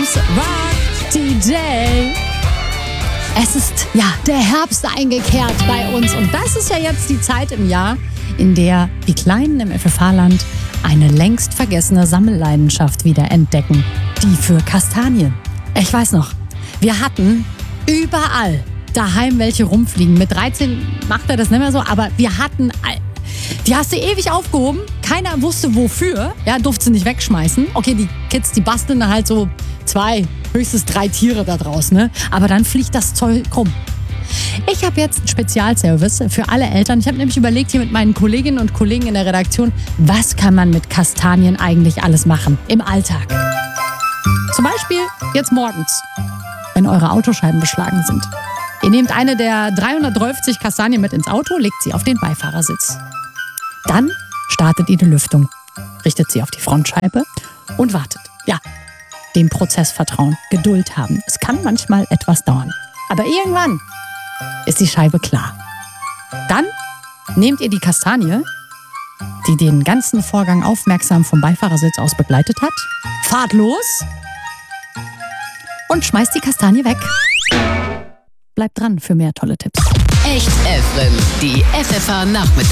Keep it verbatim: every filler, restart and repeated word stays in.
Times Rock D J. Es ist ja der Herbst eingekehrt bei uns und das ist ja jetzt die Zeit im Jahr, in der die Kleinen im F F H-Land eine längst vergessene Sammelleidenschaft wieder entdecken. Die für Kastanien. Ich weiß noch, wir hatten überall daheim welche rumfliegen. Mit dreizehn macht er das nicht mehr so, aber wir hatten, die hast du ewig aufgehoben. Keiner wusste wofür. Ja, durfte sie nicht wegschmeißen. Okay, die Kids, die basteln halt so zwei, höchstens drei Tiere da draus, ne? Aber dann fliegt das Zeug rum. Ich habe jetzt einen Spezialservice für alle Eltern. Ich habe nämlich überlegt hier mit meinen Kolleginnen und Kollegen in der Redaktion, was kann man mit Kastanien eigentlich alles machen im Alltag? Zum Beispiel jetzt morgens, wenn eure Autoscheiben beschlagen sind. Ihr nehmt eine der dreihundertdreißig Kastanien mit ins Auto, legt sie auf den Beifahrersitz. Dann startet ihr die Lüftung, richtet sie auf die Frontscheibe und wartet. Ja, dem Prozess vertrauen, Geduld haben. Es kann manchmal etwas dauern. Aber irgendwann ist die Scheibe klar. Dann nehmt ihr die Kastanie, die den ganzen Vorgang aufmerksam vom Beifahrersitz aus begleitet hat, fahrt los und schmeißt die Kastanie weg. Bleibt dran für mehr tolle Tipps. Echt F M, die F F H Nachmittag.